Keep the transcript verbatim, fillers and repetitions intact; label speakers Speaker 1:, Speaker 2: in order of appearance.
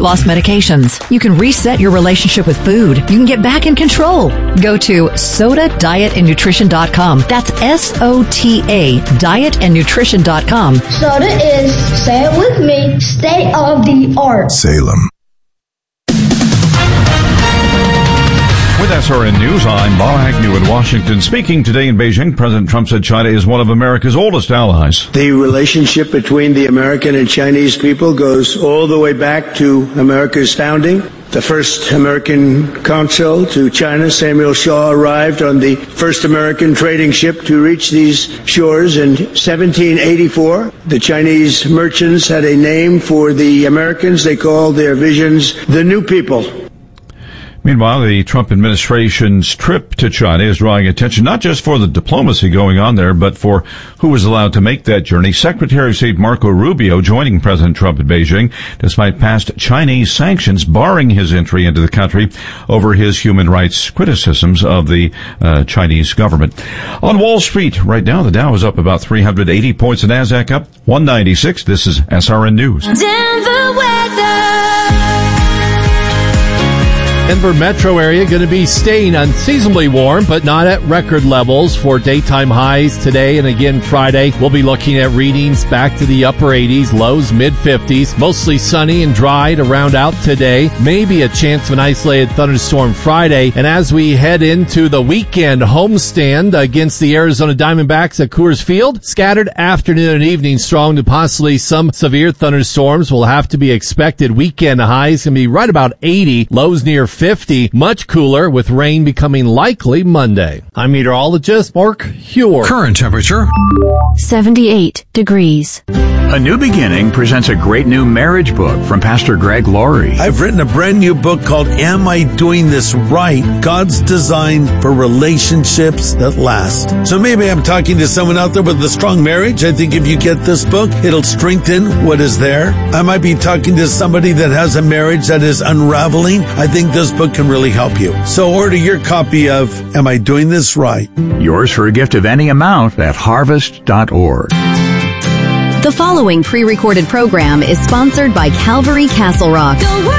Speaker 1: loss medications. You can reset your relationship with food. You can get back in control. Go to soda diet and nutrition dot com. That's S O T A, diet and nutrition dot com.
Speaker 2: Soda is, say it with me, state of the art.
Speaker 3: Salem.
Speaker 4: With S R N News, I'm Bob Agnew in Washington. Speaking today in Beijing, President Trump said China is one of America's oldest allies.
Speaker 5: The relationship between the American and Chinese people goes all the way back to America's founding. The first American consul to China, Samuel Shaw, arrived on the first American trading ship to reach these shores in seventeen eighty-four. The Chinese merchants had a name for the Americans. They called their visions the New People.
Speaker 4: Meanwhile, the Trump administration's trip to China is drawing attention not just for the diplomacy going on there, but for who was allowed to make that journey. Secretary of State Marco Rubio joining President Trump at Beijing, despite past Chinese sanctions barring his entry into the country over his human rights criticisms of the uh, Chinese government. On Wall Street, right now, the Dow is up about three hundred eighty points, the Nasdaq up one ninety-six. This is S R N News.
Speaker 6: Denver weather.
Speaker 7: Denver metro area going to be staying unseasonably warm, but not at record levels for daytime highs today and again Friday. We'll be looking at readings back to the upper eighties, lows mid fifties, mostly sunny and dry to round out today. Maybe a chance of an isolated thunderstorm Friday. And as we head into the weekend homestand against the Arizona Diamondbacks at Coors Field, scattered afternoon and evening strong to possibly some severe thunderstorms will have to be expected. Weekend highs can be right about eighty, lows near fifty, much cooler with rain becoming likely Monday. I'm meteorologist Mark Huer.
Speaker 8: Current temperature
Speaker 6: seventy-eight degrees.
Speaker 9: A New Beginning presents a great new marriage book from Pastor Greg Laurie.
Speaker 10: I've written a brand new book called Am I Doing This Right? God's Design for Relationships That Last. So maybe I'm talking to someone out there with a strong marriage. I think if you get this book, it'll strengthen what is there. I might be talking to somebody that has a marriage that is unraveling. I think this book can really help you. So order your copy of Am I Doing This Right?
Speaker 9: Yours for a gift of any amount at harvest dot org.
Speaker 11: The following pre-recorded program is sponsored by Calvary Castle Rock.